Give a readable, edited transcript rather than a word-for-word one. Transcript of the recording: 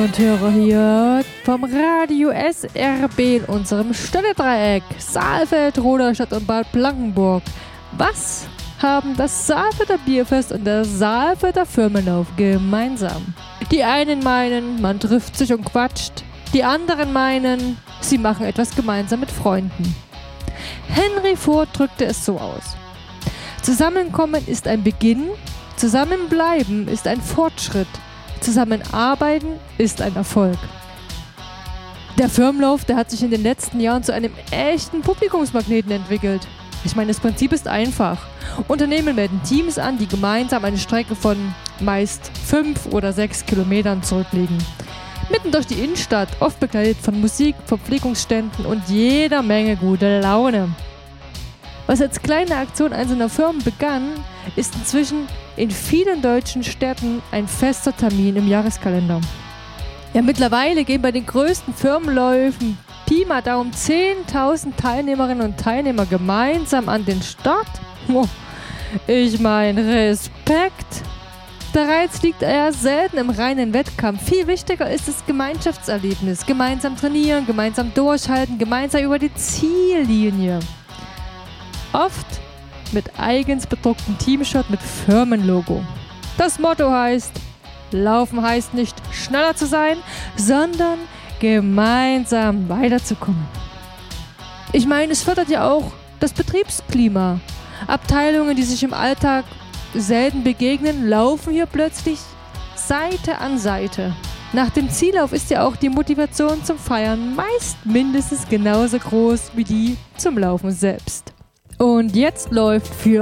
Und höre hier vom Radio SRB in unserem Städtedreieck Saalfeld, Rudolstadt und Bad Blankenburg. Was haben das Saalfelder Bierfest und der Saalfelder Firmenlauf gemeinsam? Die einen meinen, man trifft sich und quatscht. Die anderen meinen, sie machen etwas gemeinsam mit Freunden. Henry Ford drückte es so aus: Zusammenkommen ist ein Beginn, zusammenbleiben ist ein Fortschritt, zusammenarbeiten ist ein Erfolg. Der Firmenlauf, der hat sich in den letzten Jahren zu einem echten Publikumsmagneten entwickelt. Ich meine, das Prinzip ist einfach. Unternehmen melden Teams an, die gemeinsam eine Strecke von meist 5 oder 6 Kilometern zurücklegen. Mitten durch die Innenstadt, oft begleitet von Musik, Verpflegungsständen und jeder Menge gute Laune. Was als kleine Aktion einzelner Firmen begann, ist inzwischen in vielen deutschen Städten ein fester Termin im Jahreskalender. Ja, mittlerweile gehen bei den größten Firmenläufen Pi mal Daumen 10.000 Teilnehmerinnen und Teilnehmer gemeinsam an den Start. Ich meine, Respekt! Der Reiz liegt eher selten im reinen Wettkampf. Viel wichtiger ist das Gemeinschaftserlebnis. Gemeinsam trainieren, gemeinsam durchhalten, gemeinsam über die Ziellinie. Oft mit eigens bedrucktem Teamshirt mit Firmenlogo. Das Motto heißt: Laufen heißt nicht schneller zu sein, sondern gemeinsam weiterzukommen. Ich meine, es fördert ja auch das Betriebsklima. Abteilungen, die sich im Alltag selten begegnen, laufen hier plötzlich Seite an Seite. Nach dem Ziellauf ist ja auch die Motivation zum Feiern meist mindestens genauso groß wie die zum Laufen selbst. Und jetzt läuft für